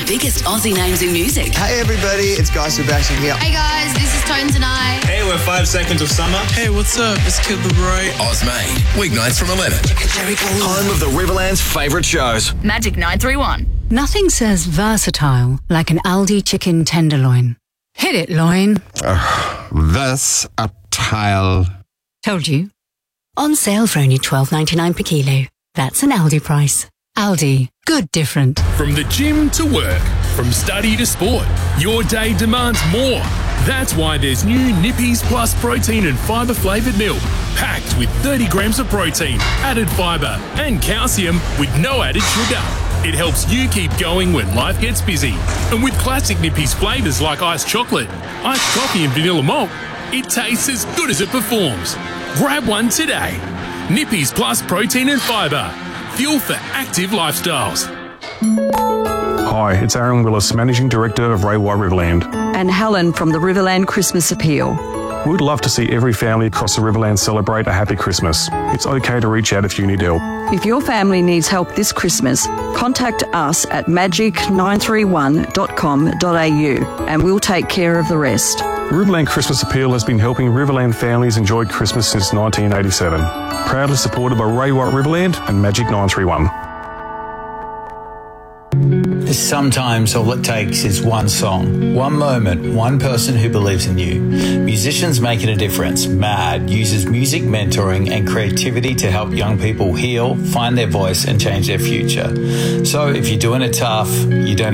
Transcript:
biggest Aussie names in music. Hey everybody, it's Guy Sebastian here. Hey guys, this is Tones and I. Hey, we're 5 Seconds of Summer. Hey, what's up? It's Kid Laroi. Ozmade, weeknights from 11. Home of the Riverland's favourite shows. Magic 931. Nothing says versatile like an Aldi chicken tenderloin. Hit it, loin. Versatile. Told you. On sale for only $12.99 per kilo. That's an Aldi price. Aldi. Good different. From the gym to work, from study to sport, your day demands more. That's why there's new Nippies Plus protein and fibre flavoured milk, packed with 30 grams of protein, added fibre and calcium with no added sugar. It helps you keep going when life gets busy. And with classic Nippies flavours like iced chocolate, iced coffee and vanilla malt, it tastes as good as it performs. Grab one today. Nippies Plus protein and fibre. Fuel for active lifestyles. Hi, it's Aaron Willis, Managing Director of Ray White Riverland. And Helen from the Riverland Christmas Appeal. We'd love to see every family across the Riverland celebrate a happy Christmas. It's okay to reach out if you need help. If your family needs help this Christmas, contact us at magic931.com.au and we'll take care of the rest. Riverland Christmas Appeal has been helping Riverland families enjoy Christmas since 1987. Proudly supported by Ray White Riverland and Magic 931. Sometimes all it takes is one song, one moment, one person who believes in you. Musicians Making a Difference, MAD, uses music mentoring and creativity to help young people heal, find their voice and change their future. So if you're doing it tough, you don't